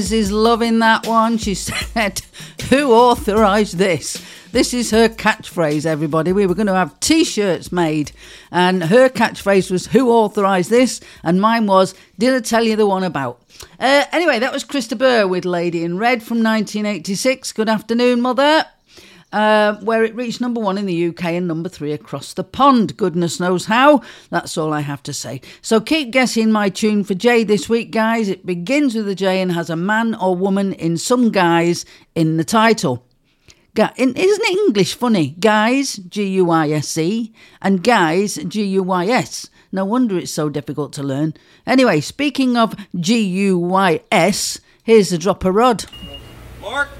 Is loving that one. She said, who authorised this? This is her catchphrase, everybody. We were going to have T-shirts made, and her catchphrase was, who authorised this? And mine was, did I tell you the one about? Anyway, that was Krista Burr with Lady in Red from 1986. Good afternoon, Mother. Where it reached number 1 in the UK and number 3 across the pond. Goodness knows how. That's all I have to say. So keep guessing my tune for J this week, guys. It begins with a J and has a man or woman in some guise in the title. Isn't it English funny? Guys, G-U-I-S-E, and guys, G-U-Y-S. No wonder it's so difficult to learn. Anyway, speaking of G-U-Y-S, here's a drop of Rod. Mark?